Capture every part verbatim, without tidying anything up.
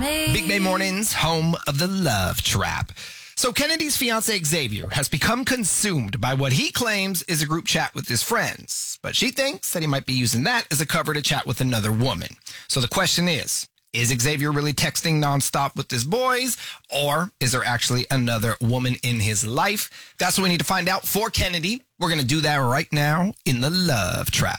me. Big Bay Mornings, home of the love trap. So Kennedy's fiance Xavier has become consumed by what he claims is a group chat with his friends, but she thinks that he might be using that as a cover to chat with another woman. So the question is, is Xavier really texting nonstop with his boys, or is there actually another woman in his life? That's what we need to find out for Kennedy. We're going to do that right now in the love trap.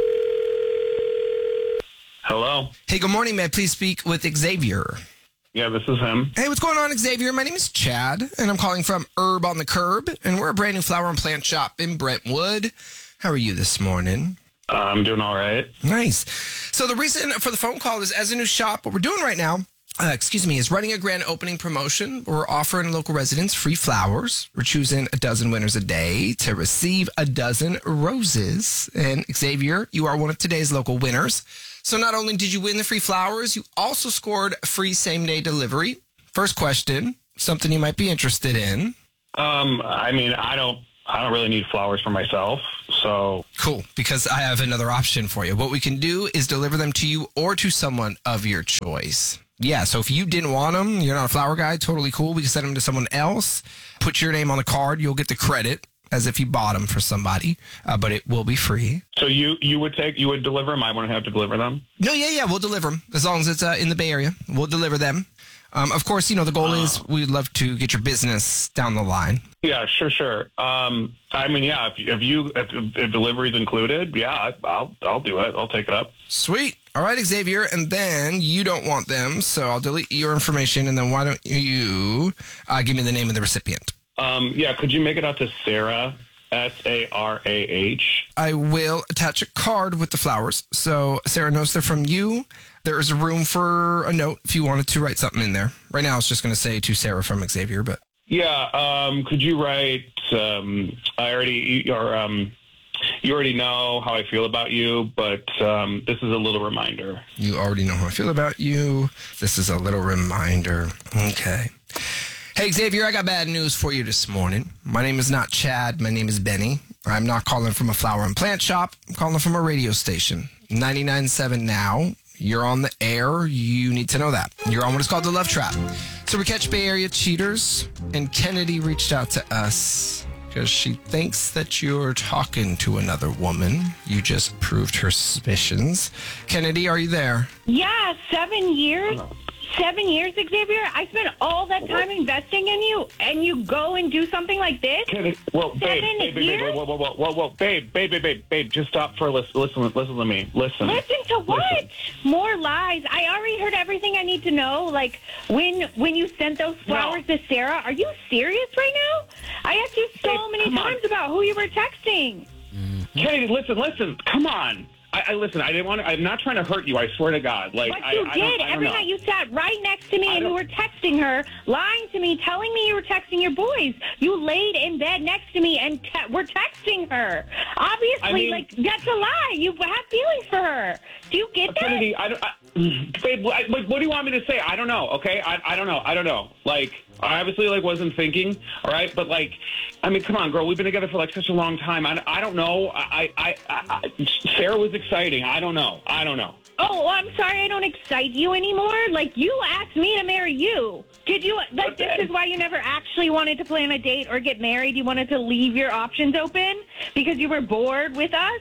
Hello. Hey, good morning. May I please speak with Xavier? Yeah, this is him. Hey, what's going on, Xavier? My name is Chad, and I'm calling from Herb on the Curb, and we're a brand new flower and plant shop in Brentwood. How are you this morning? Uh, I'm doing all right. Nice. So the reason for the phone call is, as a new shop, what we're doing right now, uh, excuse me, is running a grand opening promotion. We're offering local residents free flowers. We're choosing a dozen winners a day to receive a dozen roses. And Xavier, you are one of today's local winners. So not only did you win the free flowers, you also scored free same-day delivery. First question, something you might be interested in. Um, I mean, I don't, I don't really need flowers for myself, so. Cool, because I have another option for you. What we can do is deliver them to you or to someone of your choice. Yeah, so if you didn't want them, you're not a flower guy, totally cool. We can send them to someone else. Put your name on the card. You'll get the credit as if you bought them for somebody, uh, but it will be free. So you, you would take, you would deliver them? I wouldn't have to deliver them? No, yeah, yeah, we'll deliver them. As long as it's uh, in the Bay Area, we'll deliver them. Um, of course, you know, the goal uh, is we'd love to get your business down the line. Yeah, sure, sure. Um, I mean, yeah, if, if you, if, if delivery's included, yeah, I'll, I'll do it. I'll take it up. Sweet. All right, Xavier, and then you don't want them, so I'll delete your information, and then why don't you uh, give me the name of the recipient? Um, yeah, could you make it out to Sarah, S A R A H? I will attach a card with the flowers, so Sarah knows they're from you. There is room for a note if you wanted to write something in there. Right now, I was just going to say to Sarah from Xavier, but... Yeah, um, could you write, um, I already, or, um, you already know how I feel about you, but um, this is a little reminder. You already know how I feel about you. This is a little reminder. Okay. Hey, Xavier, I got bad news for you this morning. My name is not Chad. My name is Benny. I'm not calling from a flower and plant shop. I'm calling from a radio station. ninety-nine point seven now. You're on the air. You need to know that. You're on what is called the Love Trap. So we catch Bay Area cheaters, and Kennedy reached out to us because she thinks that you're talking to another woman. You just proved her suspicions. Kennedy, are you there? Yeah, seven years. Seven years, Xavier? I spent all that time investing in you, and you go and do something like this? Kennedy, well, babe, Seven babe, babe, years? babe, whoa, whoa, whoa, whoa, whoa, babe, babe, babe, babe, babe, just stop for a listen, listen, listen to me, listen. Listen to what? Listen. More lies. I already heard everything I need to know. Like, when when you sent those flowers No. to Sarah, are you serious right now? I asked you so Babe, many come on. times about who you were texting. Kennedy, listen, listen, come on. I, I listen. I didn't want to. I'm not trying to hurt you. I swear to God. Like But I, you I don't- did. I don't Every know. night you sat right next to me I and you don't- were texting her, lying to me, telling me you were texting your boys. You laid in bed next to me and te- were texting her. Obviously, I mean- like, that's a lie. You have feelings for her. Do you get that? Kennedy, I don't. I, babe, I, like, what do you want me to say? I don't know. Okay, I, I don't know. I don't know. Like, I obviously like wasn't thinking. All right, but like, I mean, come on, girl. We've been together for like such a long time. I, I don't know. I, I, I, I Sarah was exciting. I don't know. I don't know. Oh, well, I'm sorry I don't excite you anymore. Like, you asked me to marry you. Did you, like, this is why you never actually wanted to plan a date or get married? You wanted to leave your options open because you were bored with us?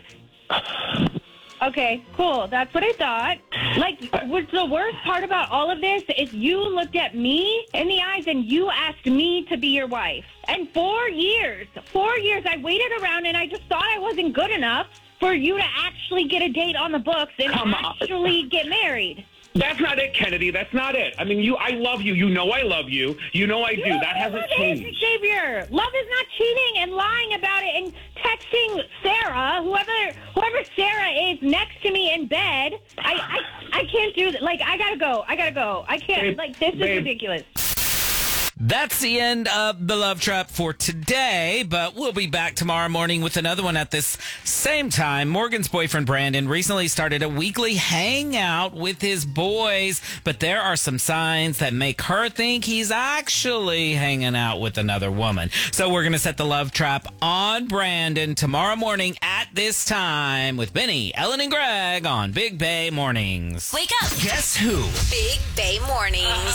Okay, cool. That's what I thought. Like, what's the worst part about all of this is you looked at me in the eyes and you asked me to be your wife. And four years, four years, I waited around and I just thought I wasn't good enough for you to actually get a date on the books and Come on. actually get married. That's not it, Kennedy. That's not it. I mean, you. I love you. You know I love you. You know I do. That hasn't Love is, changed. Xavier. Love is not cheating and lying about it and texting Sarah, whoever whoever Sarah is, next to me in bed. I I, I can't do that. Like, I gotta go. I gotta go. I can't. Babe, like, this is babe. ridiculous. That's the end of the Love Trap for today, but we'll be back tomorrow morning with another one at this same time. Morgan's boyfriend, Brandon, recently started a weekly hangout with his boys, but there are some signs that make her think he's actually hanging out with another woman. So we're going to set the Love Trap on Brandon tomorrow morning at this time with Benny, Ellen, and Greg on Big Bay Mornings. Wake up. Guess who? Big Bay Mornings.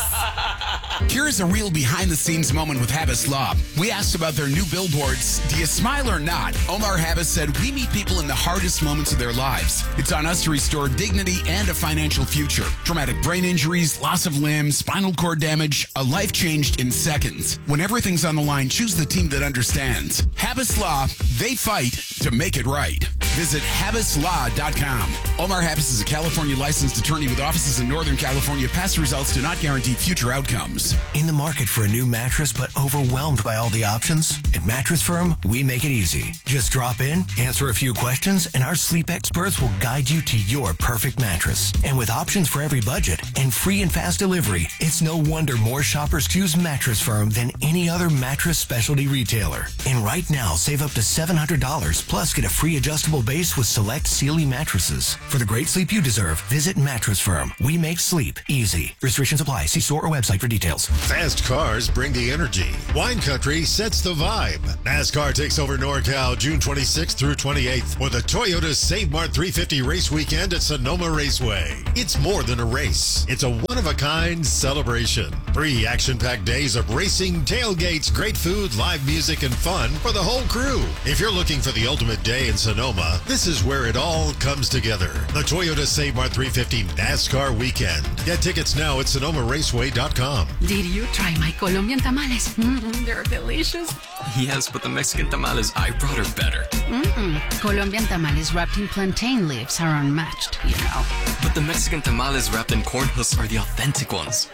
Here's a real behind-the-scenes moment with Habas Law. We asked about their new billboards. Do you smile or not? Omar Habas said, we meet people in the hardest moments of their lives. It's on us to restore dignity and a financial future. Traumatic brain injuries, loss of limbs, spinal cord damage, a life changed in seconds. When everything's on the line, choose the team that understands. Habas Law, they fight to make it right. Visit habas law dot com. Omar Habas is a California licensed attorney with offices in Northern California. Past results do not guarantee future outcomes. In the market for a new mattress but overwhelmed by all the options? At Mattress Firm, we make it easy. Just drop in, answer a few questions, and our sleep experts will guide you to your perfect mattress. And with options for every budget and free and fast delivery, it's no wonder more shoppers choose Mattress Firm than any other mattress specialty retailer. And right now, save up to seven hundred dollars plus get a free adjustable base with select Sealy mattresses. For the great sleep you deserve, visit Mattress Firm. We make sleep easy. Restrictions apply. See store or website for details. Fast cars bring the energy. Wine Country sets the vibe. NASCAR takes over NorCal June twenty-sixth through twenty-eighth for the Toyota Save Mart three fifty race weekend at Sonoma Raceway. It's more than a race. It's a one-of-a-kind celebration. Three action-packed days of racing, tailgates, great food, live music, and fun for the whole crew. If you're looking for the ultimate day in Sonoma, this is where it all comes together. The Toyota Save Mart three fifty NASCAR weekend. Get tickets now at sonoma raceway dot com. Did you try my Colombian tamales? Mm, they're delicious. Yes, but the Mexican tamales I brought are better. Mm-mm. Colombian tamales wrapped in plantain leaves are unmatched, you know. But the Mexican tamales wrapped in corn husks are the authentic ones.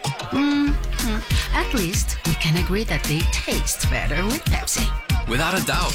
Mm-hmm. At least we can agree that they taste better with Pepsi. Without a doubt.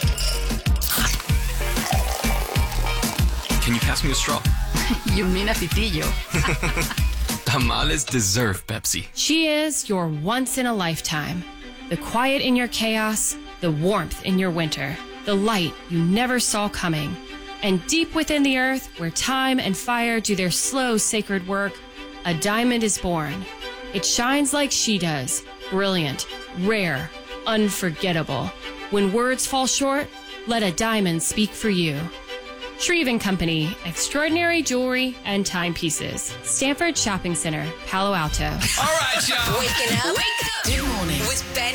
Can you pass me a straw? You mean a pitillo. Tamales deserve Pepsi. She is your once in a lifetime. The quiet in your chaos, the warmth in your winter, the light you never saw coming. And deep within the earth, where time and fire do their slow, sacred work, a diamond is born. It shines like she does, brilliant, rare, unforgettable. When words fall short, let a diamond speak for you. Shreve and Company, extraordinary jewelry and timepieces. Stanford Shopping Center, Palo Alto. All right, y'all. Waking up. Wake up. Good morning. With Benny.